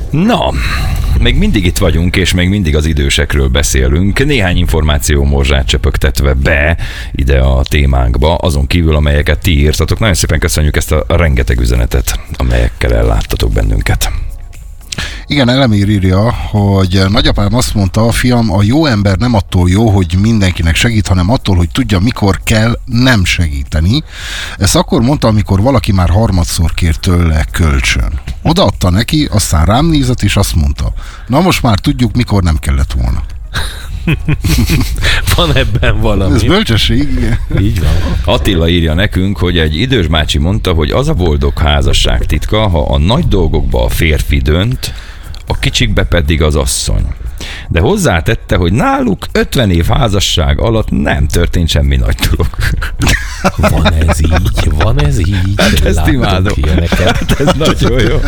Na, még mindig itt vagyunk, és még mindig az idősekről beszélünk. Néhány információ morzsát csöpögtetve be ide a témánkba, azon kívül, amelyeket ti írtatok. Nagyon szépen köszönjük ezt a rengeteg üzenetet, amelyekkel elláttatok bennünket. Igen, Elemér írja, hogy nagyapám azt mondta, fiam, a jó ember nem attól jó, hogy mindenkinek segít, hanem attól, hogy tudja, mikor kell nem segíteni. Ezt akkor mondta, amikor valaki már harmadszor kért tőle kölcsön. Odaadta neki, aztán rám nézett, és azt mondta, na most már tudjuk, mikor nem kellett volna. Van ebben valami. Ez bölcsesség. Így van. Attila írja nekünk, hogy egy idős bácsi mondta, hogy az a boldog házasság titka, ha a nagy dolgokba a férfi dönt, a kicsikbe pedig az asszony. De hozzátette, hogy náluk 50 év házasság alatt nem történt semmi nagy dolog. Van ez így. Hát ezt imádom. Hát ez nagyon jó.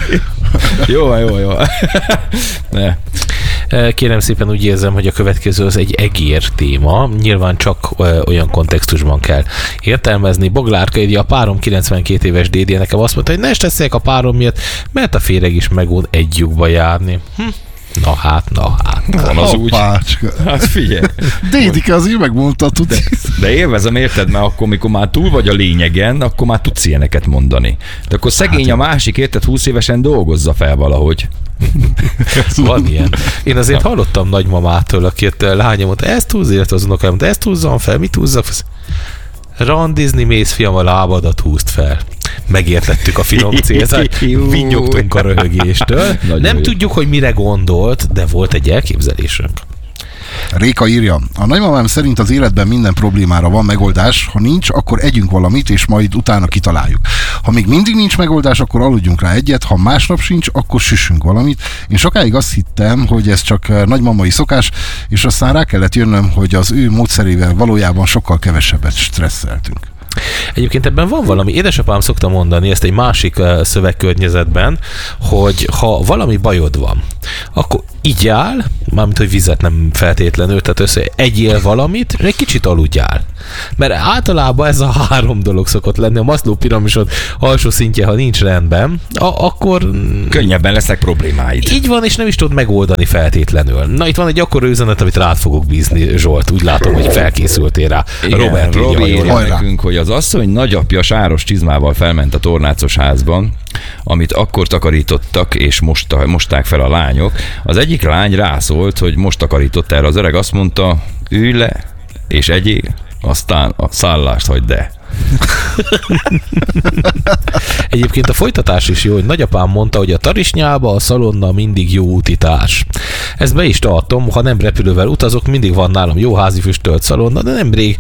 Jó. Ne. Kérem szépen, úgy érzem, hogy a következő az egy egér téma. Nyilván csak olyan kontextusban kell értelmezni. Boglárka írja, a párom 92 éves dédje nekem azt mondta, hogy ne estesszeljek a párom miatt, mert a féreg is megmond egy lyukba járni. Na hát. Van az úgy. Hát figyelj. Dédike az így megmondta, tudod. De élvezem, érted, mert akkor, mikor már túl vagy a lényegen, akkor már tudsz ilyeneket mondani. De akkor szegény a másik, érted, 20 évesen dolgozza fel valahogy. Van ilyen. Én azért hallottam nagymamától, akit lánya mondta, ezt húzz, illetve az unokám mondta, ezt húzzam fel, mit húzzak? Randizni mész, fiam, a lábadat húzd fel. Megértettük a finom célt, vinnyogtunk a röhögéstől. Nem tudjuk, hogy mire gondolt, de volt egy elképzelésünk. Réka írja, a nagymamám szerint az életben minden problémára van megoldás, ha nincs, akkor együnk valamit, és majd utána kitaláljuk. Ha még mindig nincs megoldás, akkor aludjunk rá egyet, ha másnap sincs, akkor süssünk valamit. Én sokáig azt hittem, hogy ez csak nagymamai szokás, és aztán rá kellett jönnöm, hogy az ő módszerével valójában sokkal kevesebbet stresszeltünk. Egyébként ebben van valami, édesapám szokta mondani ezt egy másik szövegkörnyezetben, hogy ha valami bajod van, akkor igyál, mármint, hogy vizet nem feltétlenül, tehát egyél valamit, egy kicsit aludjál. Mert általában ez a 3 dolog szokott lenni, a Maslow piramisod alsó szintje, ha nincs rendben, akkor könnyebben lesznek problémáid. Így van, és nem is tudod megoldani feltétlenül. Na, itt van egy akkora üzenet, amit rád fogok bízni, Zsolt. Úgy látom, hogy felkészültél rá. Igen, Robert írja nekünk, hogy az asszony nagyapja sáros csizmával felment a tornácos házban, amit akkor takarítottak, és mosták fel a lányok. Az egyik lány rászólt, hogy most takarított erre. Az öreg azt mondta, ülj le, és egyél, aztán a szállást hagyd el. Egyébként a folytatás is jó, hogy nagyapám mondta, hogy a tarisnyába a szalonna mindig jó útitárs. Ezt be is tartom, ha nem repülővel utazok, mindig van nálam jó házi füstölt szalonna, de nemrég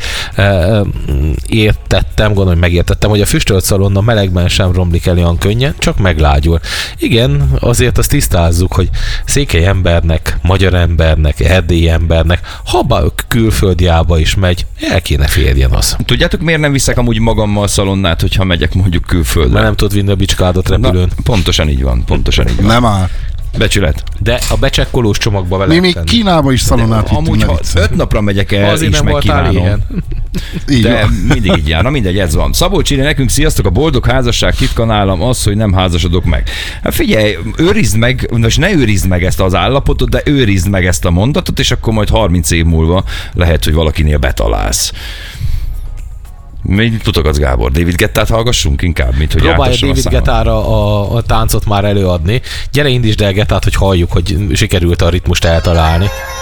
gondolom, megértettem, hogy a füstölt szalonna melegben sem romlik el olyan könnyen, csak meglágyul. Igen, azért azt tisztázzuk, hogy székely embernek, magyar embernek, erdélyi embernek, habá külföldjába is megy, el kéne férjen az. Tudjátok, miért nem viszek amúgy magammal szalonnát, hogyha megyek mondjuk külföldre? Mert nem tudod vinni a bicskádat repülőn. Na, pontosan így van. Nem áll. Becsület. De a becsekkolós csomagba vele. Mi még Kínába is szalonnát vittünk. Amúgy, ha 5 napra megyek el, azért és megkívánom. De mindig így jár. Na mindegy, ez van. Szabolcs írja nekünk, sziasztok, a boldog házasság titka nálam az, hogy nem házasodok meg. Hát figyelj, őrizd meg, most ne őrizd meg ezt az állapotot, de őrizd meg ezt a mondatot, és akkor majd 30 év múlva lehet, hogy valakinél betalálsz. Mit tudogatsz, Gábor? David Guettát hallgassunk inkább, mint hogy próbálja David Guettára a táncot már előadni. Gyere, indítsd el Guettát, hogy halljuk, hogy sikerült a ritmust eltalálni.